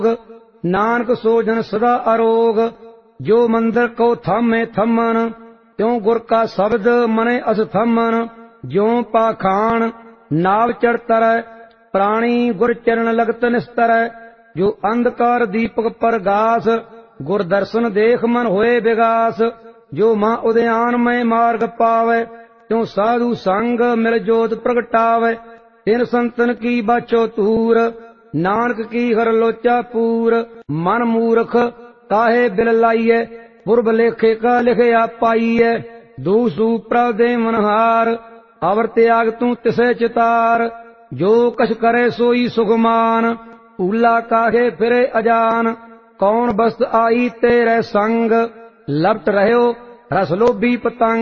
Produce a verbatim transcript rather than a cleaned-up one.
नानक सो जन सदा अरोग। जो मंदिर को थामे थमन त्यों गुर का शब्द मने अस थमन। ज्यों पाखान नाव चढ़ तरੈ प्राणी गुर चरण लगत निस्तर। जो अंधकार दीपक परगास गुर दर्शन देख मन होए विगास। जो मां उद्यान में मार्ग पावै त्यों साधु संग मिल जोत प्रगटावै। तिन संतन की बाचो तूर नानक की हर लोचा पूर। मन मूर्ख काहे बिल लाइए पुरब लेखे का लिखया पाइए। दूसू प्रभ दे मनहार अवर त्याग तू तिसे चितार। जो कछ करे सोई सुखमान ऊला काहे फिरे अजान। कौन बस्त आई तेरे संग लपट रह्यो रस लोभी पतंग।